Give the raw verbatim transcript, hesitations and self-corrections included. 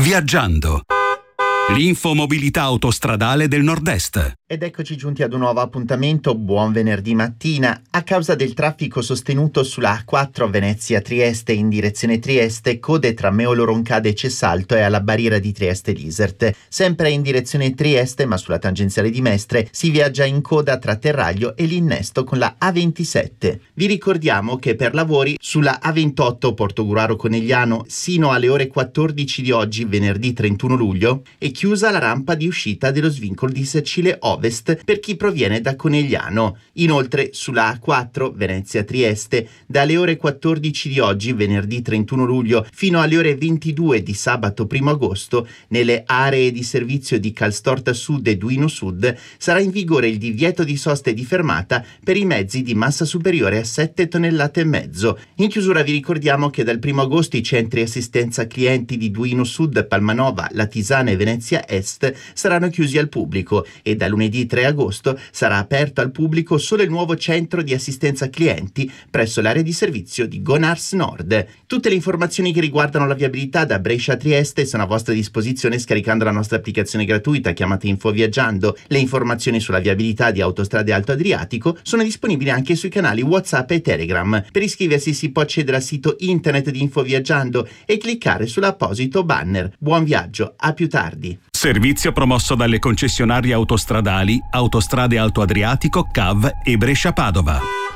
Viaggiando. L'infomobilità autostradale del Nord-Est. Ed eccoci giunti ad un nuovo appuntamento. Buon venerdì mattina. A causa del traffico sostenuto sulla A quattro Venezia-Trieste in direzione Trieste, code tra Meolo Roncade e Cessalto e alla barriera di Trieste-Lisert. Sempre in direzione Trieste, ma sulla tangenziale di Mestre, si viaggia in coda tra Terraglio e l'innesto con la A ventisette. Vi ricordiamo che per lavori sulla A ventotto Portogruaro-Conegliano sino alle ore quattordici di oggi, venerdì trentuno luglio, è chiusa la rampa di uscita dello svincolo di Sacile Ovest per chi proviene da Conegliano. Inoltre sulla A quattro Venezia-Trieste dalle ore quattordici di oggi, venerdì trentuno luglio, fino alle ore ventidue di sabato primo agosto, nelle aree di servizio di Calstorta Sud e Duino Sud sarà in vigore il divieto di sosta e di fermata per i mezzi di massa superiore a sette tonnellate e mezzo. In chiusura vi ricordiamo che dal primo agosto i centri assistenza clienti di Duino Sud, Palmanova, Latisana e Venezia Est saranno chiusi al pubblico e da lunedì tre agosto sarà aperto al pubblico solo il nuovo centro di assistenza clienti presso l'area di servizio di Gonars Nord. Tutte le informazioni che riguardano la viabilità da Brescia a Trieste sono a vostra disposizione scaricando la nostra applicazione gratuita chiamata Info Viaggiando. Le informazioni sulla viabilità di Autostrade Alto Adriatico sono disponibili anche sui canali WhatsApp e Telegram. Per iscriversi si può accedere al sito internet di Info Viaggiando e cliccare sull'apposito banner. Buon viaggio, a più tardi. Servizio promosso dalle concessionarie autostradali Autostrade Alto Adriatico, C A V e Brescia Padova.